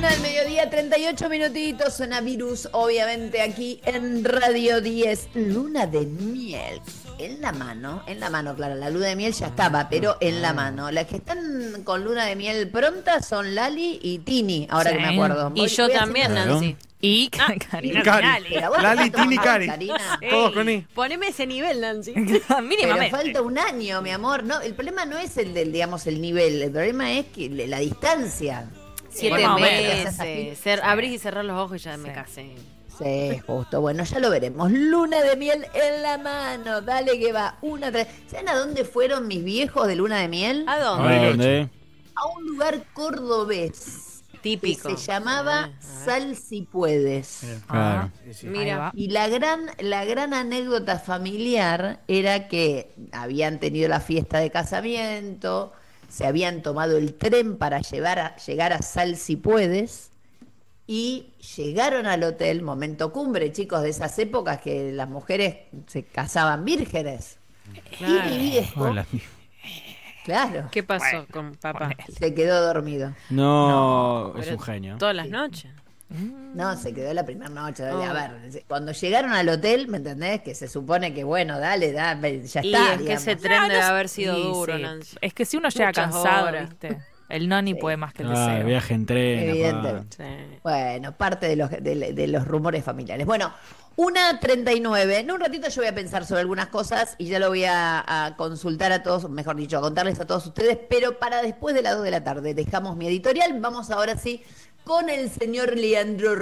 1:38 PM, suena Virus, obviamente aquí en Radio 10. Luna de miel. En la mano, claro, la luna de miel ya estaba, pero en la mano. Las que están con luna de miel pronta son Lali y Tini, ahora Sí. que me acuerdo. Y yo también, Nancy. Y Karina Cari. Finali. Pero vos Lali, falta un Tini, montón, Cari. Karina. Todos con I. Poneme ese nivel, Nancy. Pero Mínimamente. falta un año, mi amor. No, el problema no es el del, digamos, el nivel. El problema es que la distancia. 7 Más o meses. Abrís y cerrás los ojos y ya me casé. Sí, justo. Bueno, ya lo veremos. Luna de miel en la mano. Dale que va. ¿Saben a dónde fueron mis viejos de luna de miel? ¿A ¿A dónde? dónde? A un lugar cordobés. Típico. Que se llamaba Sal si puedes. Ah, Mira. Y la gran anécdota familiar era que habían tenido la fiesta de casamiento, se habían tomado el tren para llegar a Sal si puedes, y llegaron al hotel, momento cumbre, chicos, de esas épocas que las mujeres se casaban vírgenes. Claro. Y mi viejo, Hola. claro, ¿Qué pasó con papá? se quedó dormido. No, es Pero un genio. Todas las noches. No, se quedó la primera noche. A ver, cuando llegaron al hotel, ¿me entendés? Que se supone que, bueno, dale, ya Y está. es que digamos. ese tren debe haber sido Sí, duro, sí. Nancy. Es que si uno llega Muchas cansado, horas. ¿viste? El noni puede más que el Ah, deseo. viaje en tren. Evidente. aparte. Sí. Bueno, parte de los rumores familiares. Bueno, 1:39. En un ratito yo voy a pensar sobre algunas cosas y ya lo voy a consultar a todos, mejor dicho, a contarles a todos ustedes, pero para después de las 2 de la tarde. Dejamos mi editorial. Vamos ahora sí con el señor Leandro